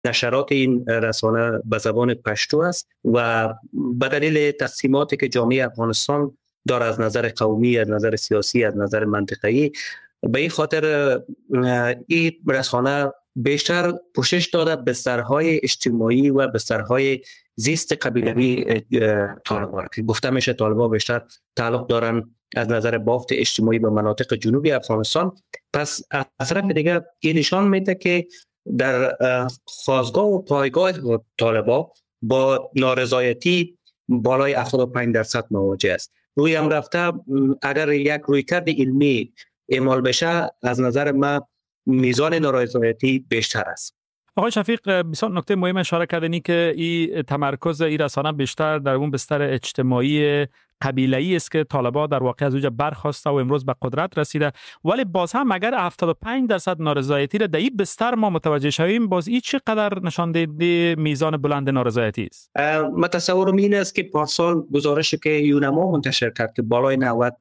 نشرات این رسانه به زبان پشتو است و به دلیل تصمیماتی که جامعه افغانستان داره از نظر قومی، از نظر سیاسی، از نظر منطقه‌ای، به این خاطر این رسانه بیشتر پوشش داده به بسترهای اجتماعی و بسترهای زیست قبیلوی طالبان. گفته میشه طالبان بیشتر تعلق دارن از نظر بافت اجتماعی به مناطق جنوبی افغانستان. پس از طرف دیگه این نشان میده که در خاستگاه و پایگاه طالبان با نارضایتی بالای 75% مواجه است. روی هم رفته اگر یک رویکرد علمی اعمال بشه، از نظر ما میزان نارضایتی بیشتر است. آقای شفیق، بسیار نکته مهم اشاره کردنی که این تمرکز این رسانه بیشتر در اون بستر اجتماعی قبیله‌ای است که طالبان در واقع از اونجا برخاسته و امروز به قدرت رسیده، ولی باز هم اگر 75% نارضایتی را در این بستر ما متوجه شویم، باز این چقدر نشان دهنده میزان بلند نارضایتی است؟ تصورم این است که پارسال گزارشی که یونما منتشر کرد که بالای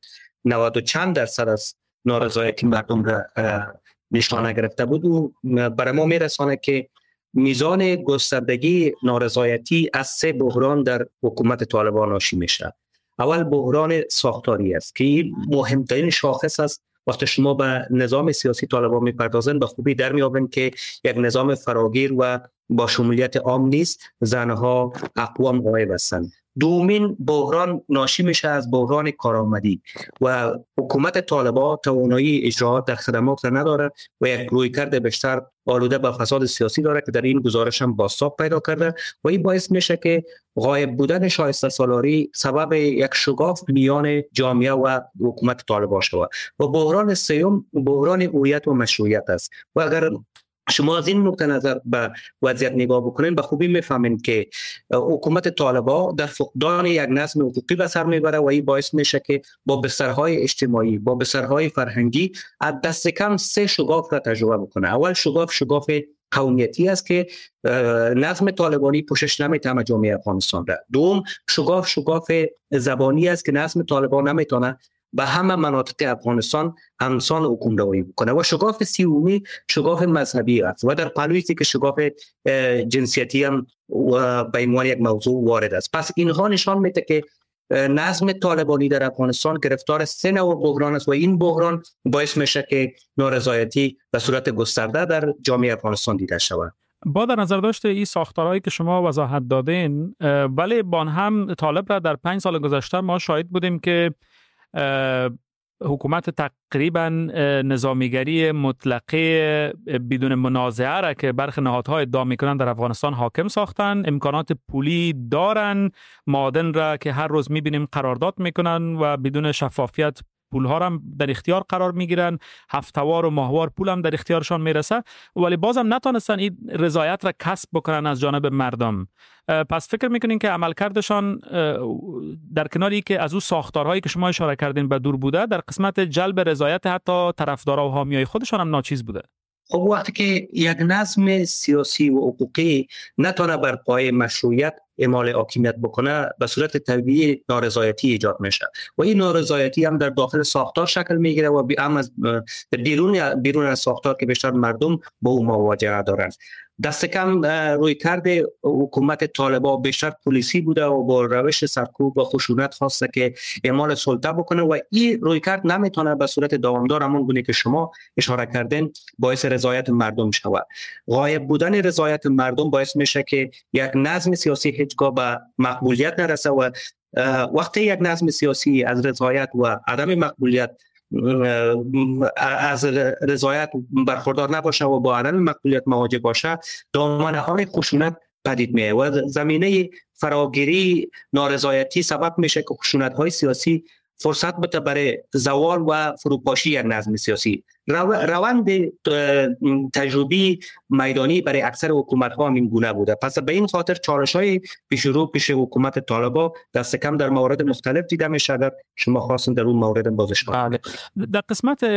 90 و چند درصد از نارضایتی مردم را نشانه گرفته بود و برای ما میرسانه که میزان گستردگی نارضایتی از 3 بحران در حکومت طالبان ناشی میشه. اول بحران ساختاری است که مهمترین شاخص است. وقتی شما به نظام سیاسی طالبان میپردازن به خوبی در میابن که یک نظام فراگیر و با شمولیت عام نیست، زنها اقوام غایب هستند. دومین بحران ناشی میشه از بحران کارآمدی و حکومت طالبان توانایی اجراات در خدمات نداره و یک رویکرد بیشتر آلوده به فساد سیاسی داره که در این گزارش هم بازتاب پیدا کرده و این باعث میشه که غایب بودن شایسته سالاری سبب یک شگاف میان جامعه و حکومت طالبان شود. و بحران سوم بحران هویت و مشروعیت است و اگر شما از این نقطه نظر به وضعیت نگاه بکنین به خوبی میفهمین که حکومت طالبان در فقدان یک نظم حقوقی به سر میبره و این باعث میشه که با بسترهای اجتماعی، با بسترهای فرهنگی از دست کم 3 شگاف را تجربه بکنه. اول شگاف قومیتی است که نظم طالبانی پوشش نمیتونه جامعه افغانستان را. دوم شگاف زبانی است که نظم طالبان نمیتونه به همه مناطق افغانستان همسان حکومت‌داری بکنه. و شگاف سومی شگاف مذهبی است و در پهلوی که شگاف جنسیتی هم به عنوان یک موضوع وارد است. پس اینها نشان میده که نظم طالبانی در افغانستان گرفتار 3 نوع بحران است و این بحران باعث میشه که نارضایتی به صورت گسترده در جامعه افغانستان دیده شود. با در نظر داشته این ساختارهایی که شما وضاحت دادین، ولی با هم طالب را در 5 سال گذشته ما شاهد بودیم که حکومت تقریبا نظامیگری مطلقه بدون منازعه را که برخی نهادها ادعا میکنن در افغانستان حاکم ساختن، امکانات پولی دارن، معادن را که هر روز میبینیم قرارداد میکنن و بدون شفافیت پولها هم در اختیار قرار میگیرن، هفتوار و ماهوار پول هم در اختیارشان میرسه، ولی بازم نتونستن این رضایت را کسب بکنن از جانب مردم. پس فکر میکنین که عملکردشان در کناری که از اون ساختارهایی که شما اشاره کردین به دور بوده، در قسمت جلب رضایت حتی طرفدارا و حامیای خودشان هم ناچیز بوده؟ خب وقتی که یک نظم سیاسی و حقوقی نتونه بر پایه مشروعیت اعمال حاکمیت بکنه، به صورت طبیعی نارضایتی ایجاد میشه و این نارضایتی هم در داخل ساختار شکل میگیره و هم از بیرون از ساختار که بیشتر مردم با اون مواجهه دارن. دست کم رویکرد حکومت طالبان بیشتر پلیسی بوده و با روش سرکوب و خشونت خواسته که اعمال سلطه بکنه و این رویکرد نمیتونه به صورت دامدار همون گونه که شما اشاره کردین باعث رضایت مردم شود. غایب بودن رضایت مردم باعث میشه که یک نظم سیاسی هیچگاه به مقبولیت نرسه و وقتی یک نظم سیاسی از رضایت و عدم مقبولیت از رضایت برخوردار نباشه و با عدم مقبولیت مواجه باشه، دامنه‌های خشونت پدید میاد و زمینه فراگیری نارضایتی سبب میشه که خشونت‌های سیاسی فرصت بده برای زوال و فروپاشی یک نظم سیاسی. روند تجربی میدانی برای اکثر حکومت‌ها هم این گونه بوده. پس به این خاطر چالش‌های پیش حکومت طالبان دست کم در موارد مختلف دیده میشه. شما خواستین در اون مورد بازش کنید. در قسمت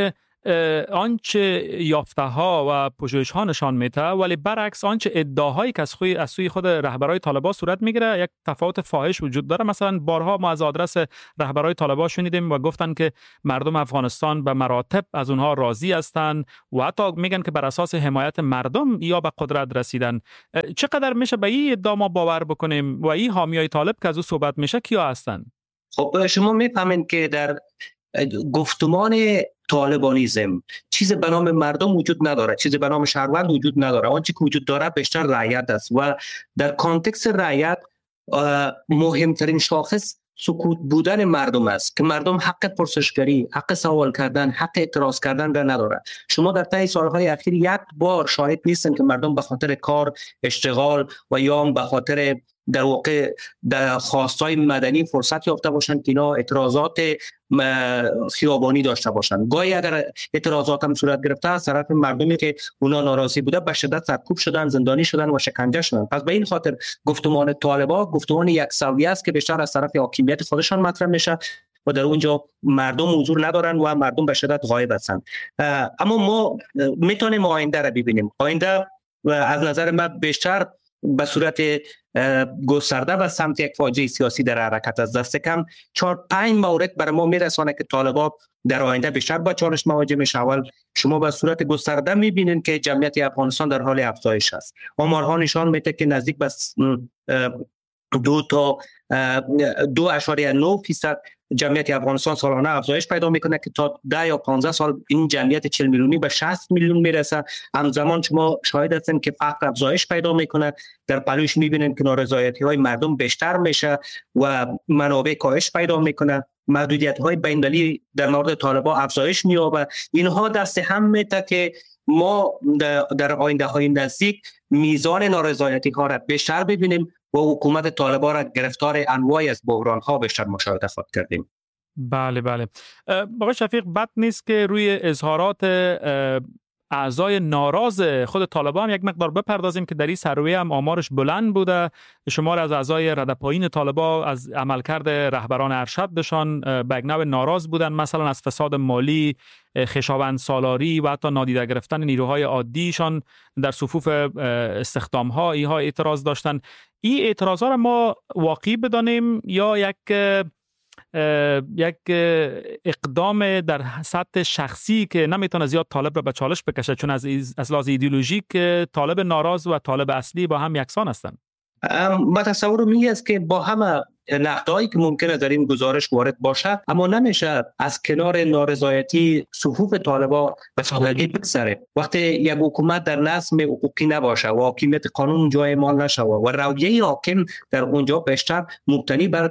آنچه یافته ها و پژوهش ها نشان میده، ولی برعکس آنچه ادعاهایی که از سوی خود رهبرای طالبان صورت میگیره یک تفاوت فاحش وجود داره. مثلا بارها ما از آدرس رهبرای طالبان شنیدیم و گفتن که مردم افغانستان به مراتب از اونها راضی هستند و حتی میگن که بر اساس حمایت مردم یا به قدرت رسیدن. چقدر میشه به این ادعا ما باور بکنیم و این حامیای طالب که از او صحبت میشه کیا هستند؟ خب شما میفهمین که در گفتمان طالبانیزم چیز به نام مردم وجود نداره، چیز به نام شهروند وجود نداره. آنچه که وجود داره بیشتر رعیت است و در کانتکست رعیت مهمترین شاخص سکوت بودن مردم است که مردم حق پرسشگری، حق سوال کردن، حق اعتراض کردن را نداره. شما در طی سالهای اخیر یک بار شاهد نیستن که مردم به خاطر کار، اشتغال و یا به خاطر در واقع در خواستای مدنی فرصت یافته باشند که اینا اعتراضات خیابانی داشته باشند. گاهی اگر اعتراضات هم صورت گرفته از طرف مردمی که اونا ناراضی بوده به شدت سرکوب شدن، زندانی شدن و شکنجه شدن. پس به این خاطر گفتمان طالبان گفتمان یکسویه است که بیشتر از طرف حاکمیت خودشان مطرح میشه و در اونجا مردم حضور ندارن و مردم به شدت غایب هستند. اما ما میتونیم آینده را ببینیم. آینده از نظر من بیشتر به صورت گسترده و سمت یک فاجعه سیاسی در حرکت است. دست کم 4-5 مورد برای ما میرسانه که طالبان در آینده بیشتر با چالش مواجه میشه. اول شما به صورت گسترده میبینین که جمعیت افغانستان در حال افزایش است. آمارها نشان میده که نزدیک به 2.9% جمعیت افغانستان سالانه افزایش پیدا میکنه که تا 10 یا 15 سال این جمعیت 40 میلیونی به 60 میلیون میرسه. همزمان شما شاهد هستین که فقر افزایش پیدا میکنه. در پلوش میبینین که نارضایتی های مردم بیشتر میشه و منابع کاهش پیدا میکنه. محدودیت های بین‌المللی در مورد طالبان افزایش مییابه. اینها دست هم میده که ما در آینده های نزدیک میزان نارضایتی ها را بیشتر ببینیم و حکومت طالبان را گرفتار انواعی از بحران ها بیشتر مشاهده خواهد کردیم. بله. آقای شفیق، بد نیست که روی اظهارات اعضای ناراض خود طالبان یک مقدار بپردازیم که در این سروی هم آمارش بلند بوده. شمار از اعضای رده پایین طالبان از عملکرد رهبران ارشدشان به یک نوع ناراض بودن، مثلا از فساد مالی، خویشاوند سالاری و حتی نادیده گرفتن نیروهای عادیشان در صفوف استخدام‌ها اینها اعتراض داشتن. این اعتراضات را ما واقعی بدانیم یا یک اقدام در سطح شخصی که نمیتونه زیاد طالب را به چالش بکشه، چون از لحاظ ایدئولوژیک طالب ناراض و طالب اصلی با هم یکسان هستند؟ ما تصور میگه است که با همه نقدایی که ممکنه در این گزارش وارد باشه، اما نمیشه از کنار نارضایتی صفوف طالبان به سادگی بگذره. وقتی یک حکومت در نظم حقوقی نباشه و حاکمیت قانون جای اعمال نشه و رویه حاکم در اونجا بیشتر مبتنی بر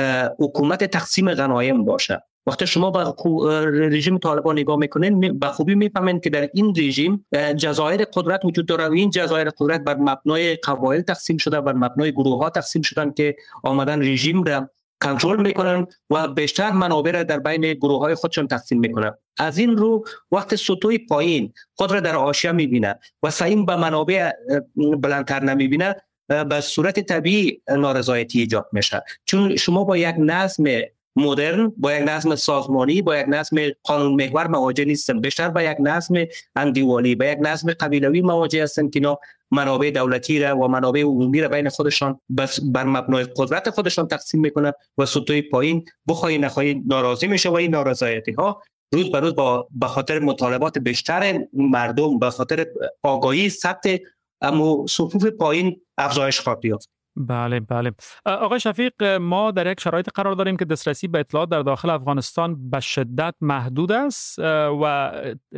حکومت تقسیم غنایم باشه، وقتی شما به رژیم طالبان نگاه میکنین به خوبی میفهمین که در این رژیم جزایر قدرت وجود داره و این جزایر قدرت بر مبنای قبایل تقسیم شده، بر مبنای گروه ها تقسیم شدن که آمدن رژیم را کنترل میکنن و بیشتر منابع را در بین گروه های خودشون تقسیم میکنن. از این رو وقت سطوح پایین خود را در حاشیه میبینه و سعیم به منابع بلندتر نمیبینه، به صورت طبیعی نارضایتی ایجاد میشه. چون شما با یک نظم مدرن، با یک نظم سازمانی، با یک نظم قانون محور مواجه نیستن، بیشتر با یک نظم اندیوالی، با یک نظم قبیلوی مواجه هستن که اینا منابع دولتی را و منابع عمومی را بین خودشان بر مبنای قدرت خودشان تقسیم میکنن و سطوح پایین بخوای نخوای ناراضی میشه و این نارضایتی ها روز به روز به خاطر مطالبات بیشتر مردم، به خاطر آگاهی سطح اما صفوف پایین افزایش خواهد یافت. بله. آقای شفیق، ما در یک شرایط قرار داریم که دسترسی به اطلاعات در داخل افغانستان به شدت محدود است و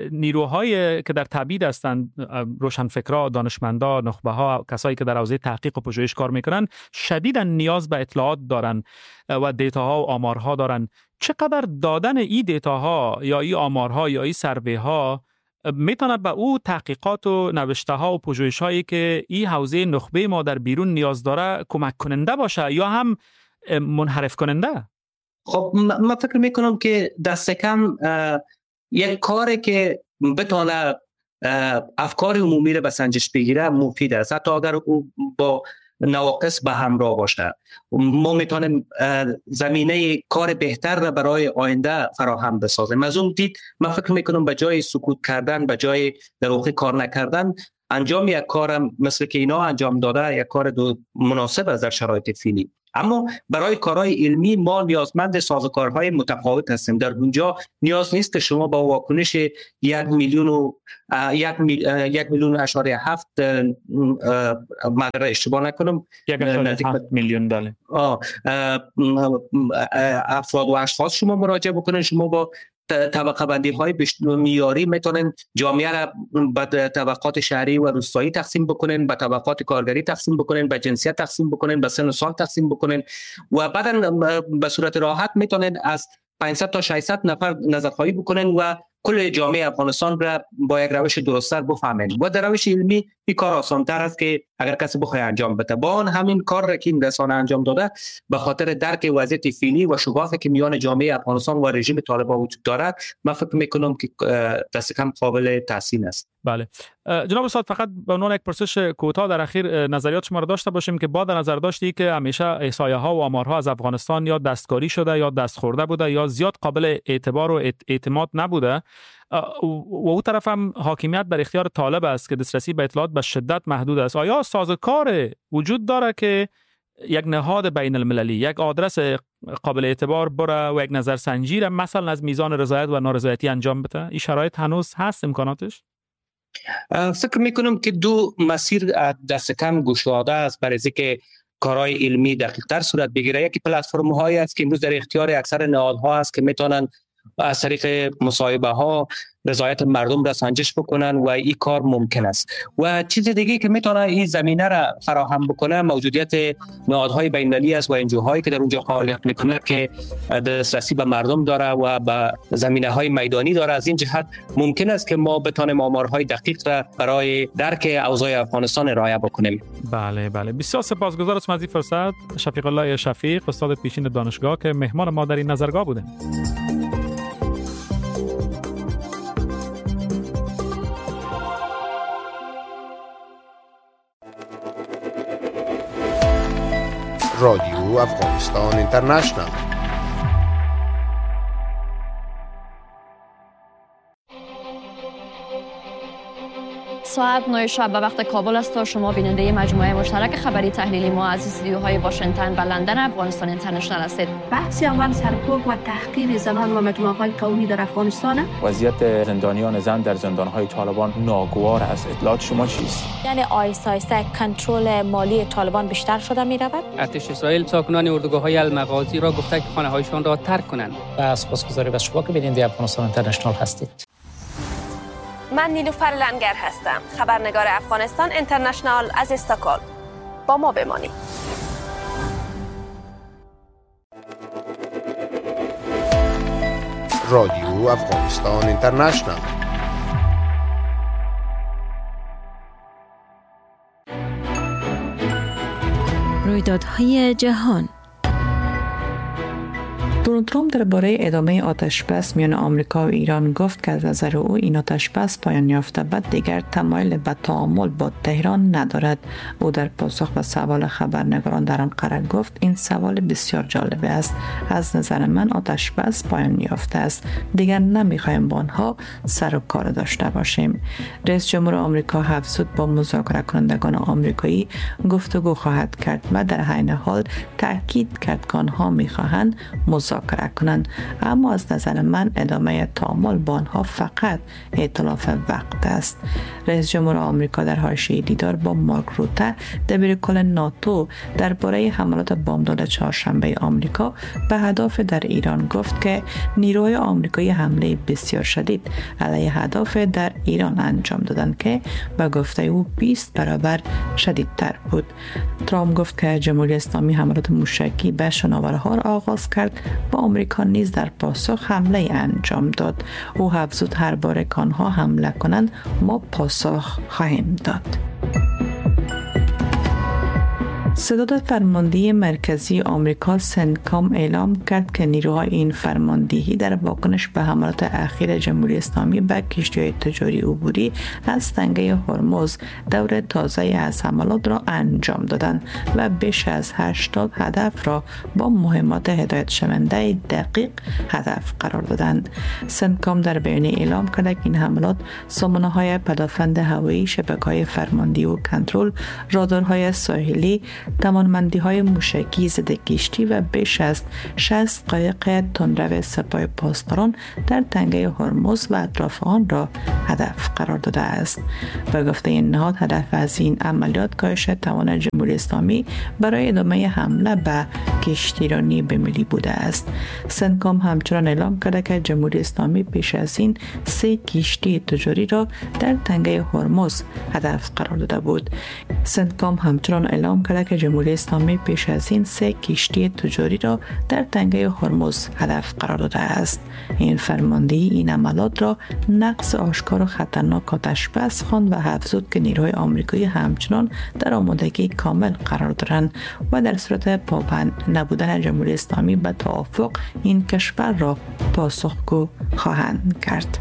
نیروهایی که در تبعید هستند، روشنفکرها، دانشمندان، نخبه‌ها، کسایی که در حوزه تحقیق و پژوهش کار میکنن، شدیداً نیاز به اطلاعات دارن و دیتاها و آمارها دارن. چقدر دادن این دیتاها یا این آمارها یا این سروی‌ها میتونه به او تحقیقات و نوشته ها و پژوهش هایی که این حوزه نخبه ما در بیرون نیاز داره کمک کننده باشه یا هم منحرف کننده؟ خب من فکر میکنم که دست کم یک کاری که بتونه افکار عمومی رو به سنجش بگیره مفید است. حتی اگر او با نواقص به همراه باشه. ما میتونیم زمینه کار بهتر را برای آینده فراهم بسازیم. از اون دید من فکر میکنم به جای سکوت کردن، به جای در واقع کار نکردن، انجام یک کار مثل که اینا انجام داده یک کار مناسب است در شرایط فعلی. اما برای کارهای علمی ما نیازمند سازوکارهای متفاوت هستیم. در اونجا نیاز نیست که شما با واکنش 1 میلیون اشاره 7 مگر اشتباه نکنم 1.7 میلیون بله افراد و اشخاص شما مراجعه بکنید. شما با طبقه بندی های معیاری میتونن جامعه را به طبقات شهری و روستایی تقسیم بکنن، به طبقات کارگری تقسیم بکنن، به جنسیت تقسیم بکنن، به سن و سال تقسیم بکنن و بعدا به صورت راحت میتونن از 500 تا 600 نفر نظرخواهی بکنن و کل جامعه افغانستان را با یک روش درست‌تر بفهمن. و در روش علمی این کار آسان‌تر است که اگر کسی بخواد انجام بده. با آن همین کار را که این رسانه انجام داده به خاطر درک وضعیت فعلی و شکافی که میان جامعه افغانستان و رژیم طالبان وجود دارد، من فکر میکنم که دست کم قابل تحسین است. بله جناب استاد، فقط به عنوان یک پرسش کوتاه در اخیر نظریات شما را داشته باشیم که با در نظر داشتی که همیشه احصایه ها و آمارها از افغانستان یا دستکاری شده یا دست خورده بوده یا زیاد قابل اعتبار و اعتماد نبوده و او طرف هم حاکمیت در اختیار طالب است که دسترسی به اطلاعات به شدت محدود است، آیا سازوکار وجود داره که یک نهاد بین المللی، یک آدرس قابل اعتبار بره و یک نظرسنجی را مثلا از میزان رضایت و نارضایتی انجام بده؟ این شرایط هنوز هست امکاناتش؟ فکر میکنم که دو مسیر دست کم گشاده است برای اینکه کارهای علمی دقیق‌تر صورت بگیره. یکی پلتفرم هایی است که امروز در اختیار اکثر نهادها است که میتونن از طریق مصاحبه ها رضایت مردم را سنجش بکنن و این کار ممکن است. و چیز دیگه که میتونه این زمینه را فراهم بکنه موجودیت نهادهای بین‌المللی است و انجوهایی که در اونجا فعالیت میکنه که دسترسی به مردم داره و به زمینه‌های میدانی داره. از این جهت ممکن است که ما بتونیم آمارهای دقیق را برای درک اوضاع افغانستان ارائه بکنیم. بله بسیار سپاسگزار از این فرصت. شفیق الله شفیق، استاد پیشین دانشگاه که مهمان ما در این نظرگاه بودند. رادیو افغانستان اینترنشنال. ساعت 9 شب به وقت کابل است تا شما بیننده مجموعه مشترک خبری تحلیلی ما از استودیوهای واشنگتن و لندن افغانستان اینترنشنال هستید. بحث اول سرکوب و تحقیر زنان و مجموعه‌های قومی در افغانستان. وضعیت زندانیان زن در زندان‌های طالبان ناگوار است. اطلاعات شما چیست؟ یعنی آیسته کنترل مالی طالبان بیشتر شده می‌رود. ارتش اسرائیل ساکنان اردوگاه‌های المغازی را گفته که خانه‌هایشان را ترک کنند. و سپاسگزاری از شما که بیننده افغانستان اینترنشنال هستید. من نیلوفر لنگر هستم، خبرنگار افغانستان اینترنشنال از استکهلم. با ما بمانید. رادیو افغانستان اینترنشنال. رویدادهای جهان. دونالد ترامپ درباره ادامه آتشبس میان آمریکا و ایران گفت که از نظر او این آتشبس پایان یافته بعد دیگر تمایل به تعامل با تهران ندارد. او در پاسخ به سوال خبرنگاران در آنقره گفت این سوال بسیار جالب است. از نظر من آتشبس پایان یافته است. دیگر نمیخوایم با آنها سر و کار داشته باشیم. رئیس جمهور آمریکا افزود با مذاکره کنندگان آمریکایی گفتگو خواهد کرد و در عین حال تاکید کرد که آنها میخواهند مذاکره کنند، اما از نظر من ادامه تعامل با آنها فقط ائتلاف وقت است. رئیس جمهور آمریکا در حاشیه دیدار با مارک روته دبیرکل ناتو درباره حملات بامداد چهارشنبه آمریکا به هدف در ایران گفت که نیروهای آمریکایی حمله بسیار شدید علیه هدف در ایران انجام دادند که به گفته او 20 برابر شدیدتر بود. ترامپ گفت که جمهوری اسلامی حملات موشکی به شناورها را آغاز کرد و آمریکا نیز در پاسخ حمله انجام داد. او افزود هر بار که آنها حمله کنند ما پاسخ خواهیم داد. ستاد فرماندهی مرکزی آمریکا سنتکام اعلام کرد که نیروهای این فرماندهی در واکنش به حملات اخیر جمهوری اسلامی به کشتی‌های تجاری عبوری از تنگه هرمز دور تازه از حملات را انجام دادند و بیش از 80 هدف را با مهمات هدایت شونده دقیق هدف قرار دادند. سنتکام در بیانیه اعلام کرد که این حملات سامانه‌های پدافند هوایی، شبکه‌های فرماندهی و کنترل، رادارهای ساحلی، توانمندی‌های موشکی ضد کشتی و بیش از 60 قایق تندرو سپاه پاسداران در تنگه هرمز و اطراف آن را هدف قرار داده است. به گفته این نهاد، هدف از این عملیات کاهش توان جمهوری اسلامی برای ادامه حمله به کشتیرانی به‌ملی بوده است. سنتکام همچنان اعلام کرده که جمهوری اسلامی پیش از این 3 کشتی تجاری را در تنگه هرمز هدف قرار داده بود. سنتکام همچنان اعلام کرده که جمهوری اسلامی پیش از این 3 کشتی تجاری را در تنگه هرمز هدف قرار داده است. این فرماندهی این عملیات را نقض آشکار و خطرناک آتش‌بس خواند و افزود که نیروهای آمریکایی همچنان در آمادگی کامل قرار دارند و در صورت پابند نبودن جمهوری اسلامی به توافق این کشور را پاسخگو خواهند کرد.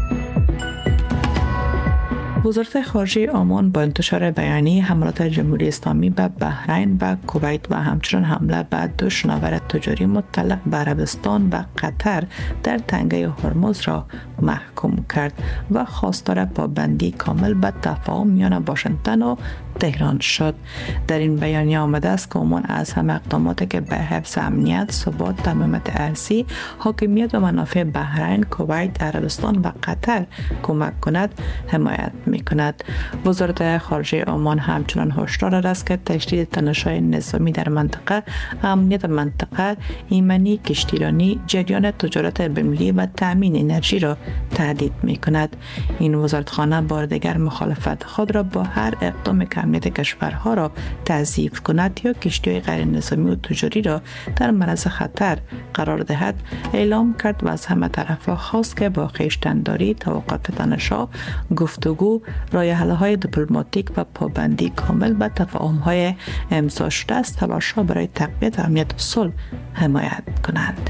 وزارت خارجه عمان با انتشار بیانیه حملات جمهوری اسلامی به بحرین و کویت و همچنین حمله به 2 شناور تجاری متعلق به عربستان و قطر در تنگه هرمز را محکوم کرد و خواستار پابندی کامل به تفاهم میان واشنگتن و تهران شد. در این بیانیه آمده است که عمان از همه اقداماتی که به حفظ امنیت، ثبات، تمامیت ارضی، حاکمیت و منافع بحرین، کویت، عربستان و قطر کمک کند حمایت می‌کند. وزارت خارجه عمان همچنان هشدار داده است که تشدید تنش‌های نظامی در منطقه، امنیت منطقه، ایمنی کشتیرانی، جریان تجارت بین‌المللی و تأمین انرژی را تهدید می‌کند. این وزارتخانه بار دیگر مخالفت خود را با هر اقدام که امنیت کشورها را تضعیف کند یا کشتی‌های غیر نظامی و تجاری را در معرض خطر قرار دهد اعلام کرد و از همه طرف‌ها خواست که با خویشتن‌داری، توقف تنش‌ها، گفتگو، راه حل‌های دیپلماتیک و پابندی کامل به تفاهم‌های امضا شده از تلاش‌ها برای تقویت امنیت و صلح حمایت کنند.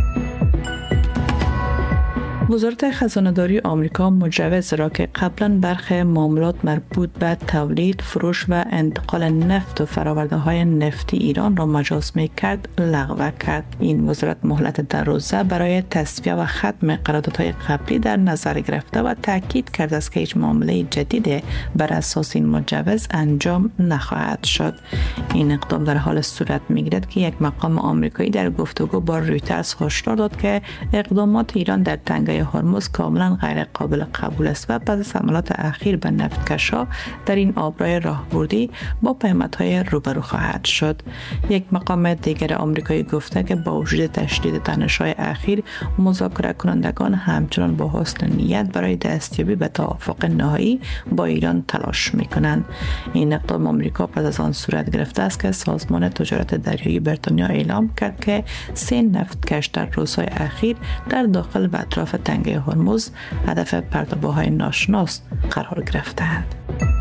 وزارت خزانه‌داری آمریکا مجوز را که قبلا برخی معاملات مربوط به تولید، فروش و انتقال نفت و فرآورده‌های نفتی ایران را مجاز می‌کرد لغو کرد. این وزارت مهلت 10 روزه برای تصفیه و ختم قراردادهای قبلی در نظر گرفته و تاکید کرده است که هیچ معامله جدید بر اساس این مجوز انجام نخواهد شد. این اقدام در حال صورت می‌گیرد که یک مقام آمریکایی در گفتگو با رویترز هشدار داد که اقدامات ایران در تنگه هرمز کاملا غیر قابل قبول است و پس از حملات اخیر به نفتکش‌ها در این آبراه راهبردی با پیامدهای روبرو خواهد شد. یک مقام دیگر آمریکایی گفته که با وجود تشدید تنش‌های اخیر، مذاکره کنندگان همچنان با حسن نیت برای دستیابی به توافق نهایی با ایران تلاش می‌کنند. این اقدام آمریکا پس از آن صورت گرفته است که سازمان تجارت دریایی بریتانیا اعلام کرد که 3 نفتکش در روزهای اخیر در داخل و اطراف تنگه هرمز هدف پرتاب‌های ناشناس قرار گرفتند.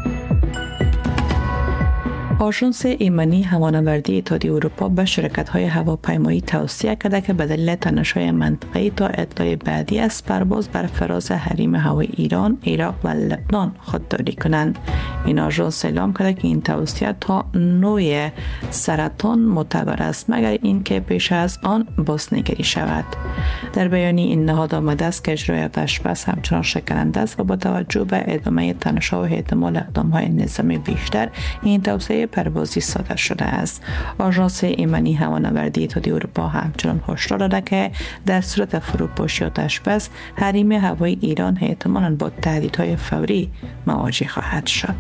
آژانس ایمنی هوانوردی اتحادیه اروپا به شرکت‌های هواپیمایی توصیه کرده که به دلیل تنش‌های منطقه‌ای تا اطلاع بعدی از پرواز بر فراز حریم هوایی ایران، عراق و لبنان خودداری کنند. این آژانس اعلام کرده که این توصیه تا نوع سرطان معتبر است مگر اینکه پیش از آن بازنگری شود. در بیانیه این نهاد آمده است که اجرای آتش‌بس همچنان شکننده است و با توجه به ادامه تنش‌ها و احتمال اقدام‌های نظامی بیشتر این توصیه پروازی صادر شده است. آژانس ایمنی هوانوردی اتحادیه اروپا همچنان هشدار داده که در صورت فروپاشی آتش‌بس حریم هوایی ایران احتمالاً با تهدیدهای فوری مواجه خواهد شد.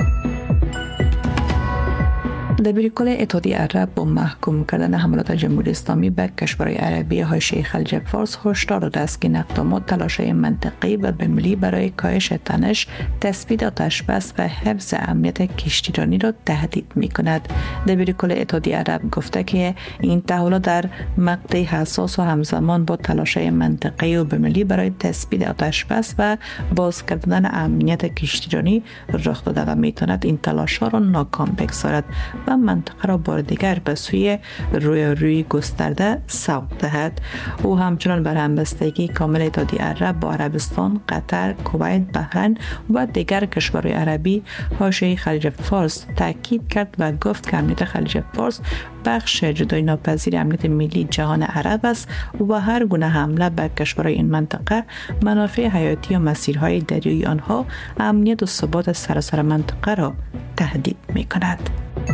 دبیرکل اتحادیه عرب با محکوم کردن حملات جمهوری اسلامی به کشورهای عربی حاشیه خلیج فارس هشدار داده است که این اقدامات تلاش‌های منطقی و بین‌المللی برای کاهش تنش، تثبیت آتش‌بس و حفظ امنیت کشتیرانی را تهدید می‌کند. دبیرکل اتحادیه عرب گفته که این تحولات در مقطعی حساس و همزمان با تلاش‌های منطقی و بین‌المللی برای تثبیت آتش‌بس و باز کردن امنیت کشتیرانی رخ داده و می‌تواند این تلاش‌ها را ناکام بگذارد و و منطقه را بار دیگر به سوی رویارویی گسترده سوق دهد. او همچنان بر همبستگی کامل اتحادیه عرب با عربستان، قطر، کویت، بحرین و دیگر کشورهای عربی حاشیه خلیج فارس تاکید کرد و گفت که امنیت خلیج فارس بخش جدای ناپذیر امنیت ملی جهان عرب است و هر گونه حمله به کشورهای این منطقه منافع حیاتی و مسیرهای دریایی آنها امنیت و ثبات سراسر منطقه را تهدید می‌کند.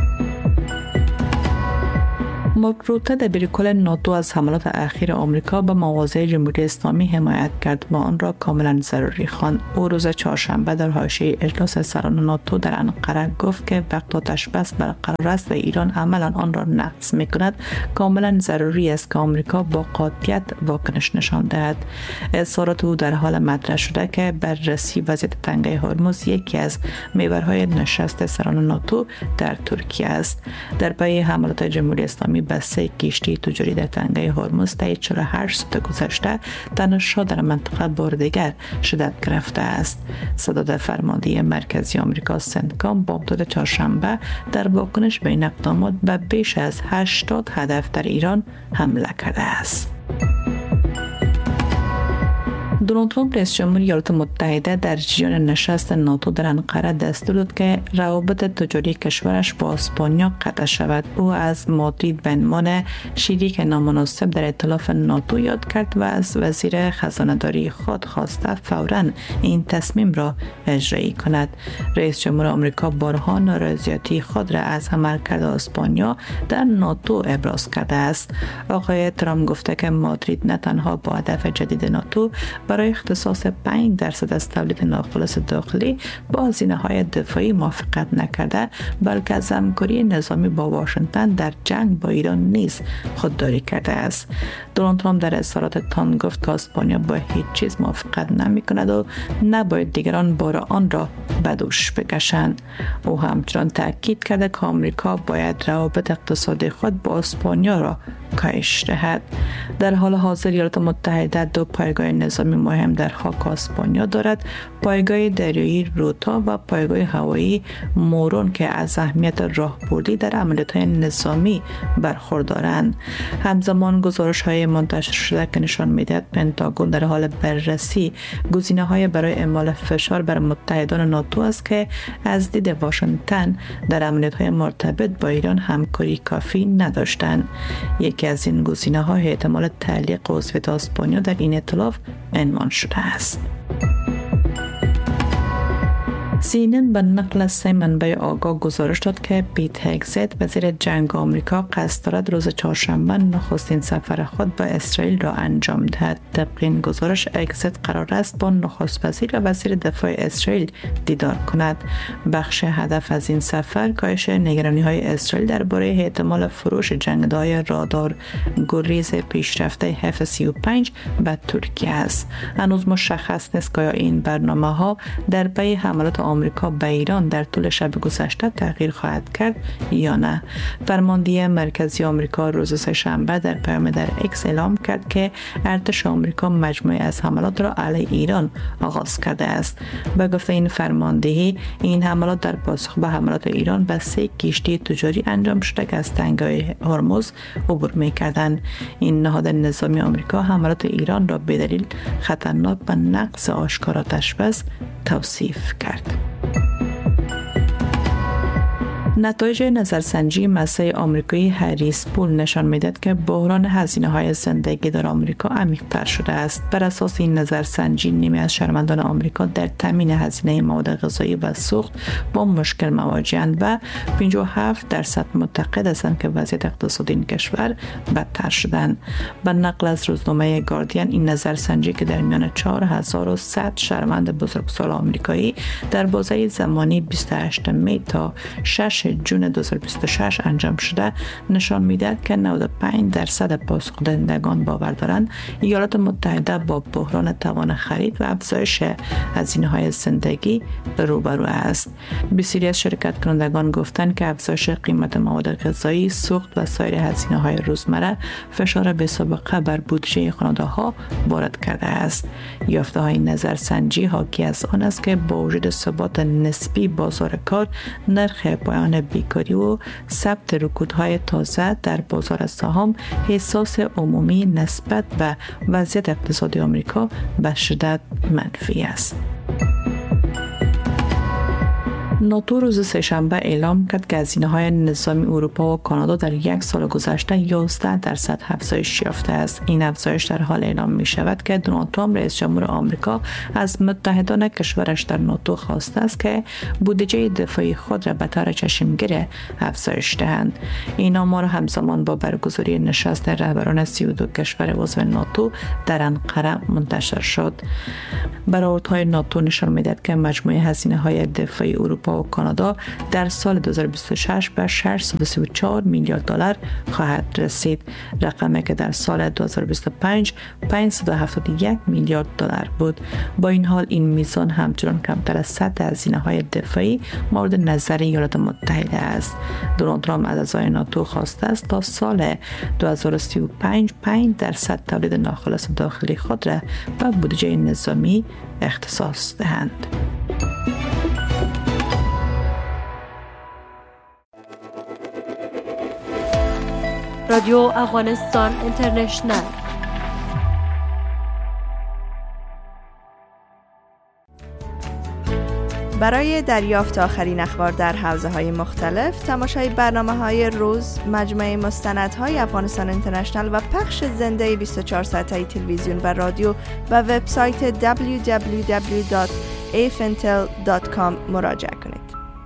مارک روته دبیرکل ناتو از حملات اخیر آمریکا به مواضع جمهوری اسلامی حمایت کرد و آن را کاملا ضروری خواند. او روز چهارشنبه در حاشیه اجلاس سران ناتو در انقره گفت که وقت آتش بس برقرار است و ایران عملا آن را نقض می‌کند، کاملا ضروری است که آمریکا با قاطعیت واکنش نشان دهد. اظهارات او در حال مطرح شده که بررسی وضعیت تنگه هرمز یکی از محورهای نشست سران ناتو در ترکیه است. در پی حملات جمهوری اسلامی به 3 کشتی تجاری در تنگه هرمز طی 48 ساعت گذشته تنش‌ها در منطقه بار دیگر شدت گرفته است. صدر فرمانده مرکزی آمریکا سنتکام با مدت چهارشنبه در واکنش به این اقدامات به بیش از 80 هدف در ایران حمله کرده است. دونالد ترامپ رئیس جمهور ایالات متحده در جریان نشست ناتو در انقره دستور داد که روابط تجاری کشورش با اسپانیا قطع شود. او از مادرید به عنوان شریک نامناسب در ائتلاف ناتو یاد کرد و از وزیر خزانه‌داری خود خواسته فوراً این تصمیم را اجرایی کند. رئیس جمهور آمریکا بارها ناراضیتی خود را از عملکرد اسپانیا در ناتو ابراز کرده است. آقای ترامپ گفته که مادرید نه تنها با هدف جدید ناتو برای اختصاص 5% از تولید ناخالص داخلی با هزینه‌های دفاعی موافقت نکرده، بلکه از همکاری نظامی با واشنگتن در جنگ با ایران نیز خودداری کرده است. دونالد ترامپ در اظهارات تان گفت که اسپانیا با هیچ چیز موافقت نمی‌کند و نباید دیگران بار آن را به دوش بکشند. او همچنان تاکید کرده که آمریکا باید روابط اقتصادی خود با اسپانیا را کاهش دهد. در حال حاضر ایالات متحده 2 پایگاه نظامی مهم در خاک اسپانیا دارد: پایگاه دریایی روتا و پایگاه هوایی مورون که از اهمیت راهبردی در عملیات‌های نظامی برخوردارند. همزمان گزارش‌های منتشر شده که نشان می‌دهد پنتاگون در حال بررسی گزینه‌های برای اعمال فشار بر متحدان ناتو است که از دید واشنگتن در عملیات‌های مرتبط با ایران همکاری کافی نداشتند. یکی از این گزینه‌ها احتمال تعلیق عضویت اسپانیا در این ائتلاف عنوان شده است. CNN به نقل از 3 منبع آگاه گزارش داد که پیت هگزت وزیر جنگ آمریکا قصد دارد روز چهارشنبه نخستین سفر خود به اسرائیل را انجام دهد. طبق این گزارش هگزت قرار است با نخست وزیر و وزیر دفاع اسرائیل دیدار کند. بخش هدف از این سفر کاهش نگرانی‌های اسرائیل درباره احتمال فروش جنگدهای رادار گریز پیشرفته F-35 به ترکیه است. هنوز مشخص نیست که این برنامه‌ها در پی حملات آمریکا به ایران در طول شب گذشته تغییر خواهد کرد یا نه. فرمانده مرکزی آمریکا روز سه‌شنبه در پیام در اکس اعلام کرد که ارتش آمریکا مجموعه از حملات را علیه ایران آغاز کرده است. به گفته این فرماندهی، این حملات در پاسخ به حملات ایران به 3 کشتی تجاری انجام شده که از تنگه هرمز عبور می‌کردند. این نهاد نظامی آمریکا حملات ایران را به دلیل خطرناک و نقض آشکار آتش‌بس توصیف کرد. نتایج نظرسنجی مسئله آمریکایی هریس پول نشان می‌دهد که بحران هزینه‌های زندگی در آمریکا عمیق‌تر شده است. بر اساس این نظرسنجی، نیمی از شهروندان آمریکا در تامین هزینه مواد غذایی و سوخت با مشکل مواجه‌اند و 57% معتقد هستند که وضعیت اقتصادی این کشور بدتر شدند. به نقل از روزنامه گاردین، این نظرسنجی که در میان 4100 شهروند بزرگسال آمریکایی در بازه زمانی 28 می تا 6 جون 2026 انجام شده نشان می‌دهد که 95% پاسخ‌دهندگان باور دارند ایالات متحده با بحران توان خرید و افزایش هزینه‌های زندگی روبرو است. بسیاری از شرکت کنندگان گفتند که افزایش قیمت مواد غذایی، سوخت و سایر هزینه‌های روزمره فشار بی‌سابقه بر بودجه خانواده‌ها وارد کرده است. یافته‌های نظرسنجی حاکی از آن است که با وجود ثبات نسبی بازار کار، نرخ پایان افزایش بیکاری و ثبت رکودهای تازه در بازار سهام احساس عمومی نسبت به وضعیت اقتصادی آمریکا به شدت منفی است. ناتو روز سه‌شنبه اعلام کرد که هزینه‌های نظامی اروپا و کانادا در یک سال گذشته 11% افزایش یافته است. این افزایش در حال اعلام می شود که دونالد ترامپ رئیس جمهور آمریکا از متحدان کشورش در ناتو خواسته است که بودجه دفاعی خود را به طور چشمگیر افزایش دهند. این آمار همزمان با برگزاری نشست رهبران 32 کشور عضو ناتو در انقره منتشر شد. برآوردهای ناتو نشان می‌دهد که مجموع هزینه‌های دفاعی اروپا و کانادا در سال 2026 به 634 میلیارد دلار خواهد رسید، رقمی که در سال 2025 571 میلیارد دلار بود. با این حال این میزان همچنان کمتر از سطح هزینه‌های دفاعی مورد نظر ایالات متحده است. دونالد ترامپ از اعضای ناتو خواسته است تا سال 2035 5% تولید ناخالص داخلی خود را به بودجه نظامی اختصاص دهند. رادیو افغانستان اینترنشنل. برای دریافت آخرین اخبار در حوزه‌های مختلف، تماشای برنامه‌های روز، مجموعه مستندهای افغانستان اینترنشنل و پخش زنده 24 ساعته تلویزیون و رادیو و وبسایت www.afintel.com مراجعه کنید.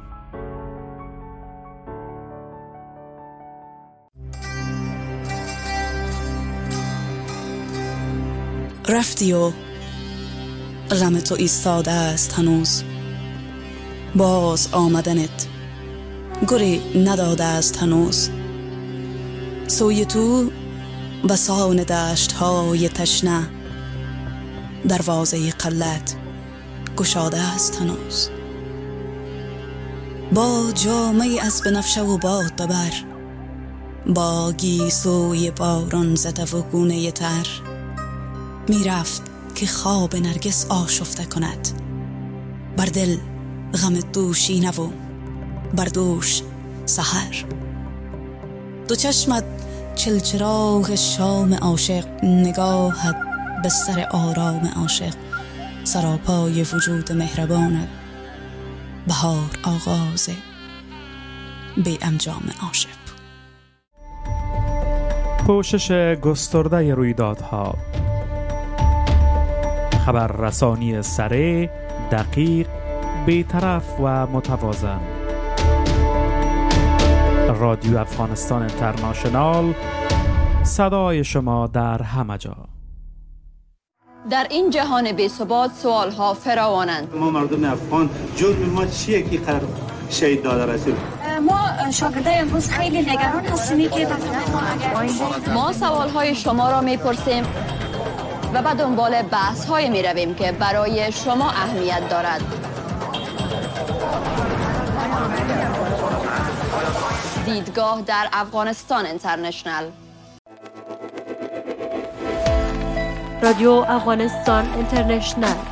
رفتی و غم تو ایستاده است هنوز، باز آمدنت گری نداده است هنوز. سوی تو بسان دشت های تشنه، دروازه قلت گشاده است هنوز. با جامه از بنفشه و باد ببر، با گیسوی باران زده و گونه تر، می رفت که خواب نرگس آشفته کند، بر دل غم دوشینه و بر دوش سحر. دو چشمت چلچراغ شام عاشق، نگاهت به سر آرام عاشق، سراپای وجود مهربانت، بهار آغاز بی انجام عاشق. پوشش گسترده رویدادها، خبررسانی سریع، دقیق، بی‌طرف و متوازن. رادیو افغانستان اینترنشنال، صدای شما در همه جا. در این جهان بی‌ثبات سوالها فراوانند. ما مردم افغان جرم ما چیه که قرار شهید داده رسول؟ ما شاگردای امروز خیلی نگران هستیم که ما سوالهای شما را میپرسیم و به دنبال بحث‌های می‌رویم که برای شما اهمیت دارد. دیدگاه در افغانستان اینترنشنل. رادیو افغانستان اینترنشنل.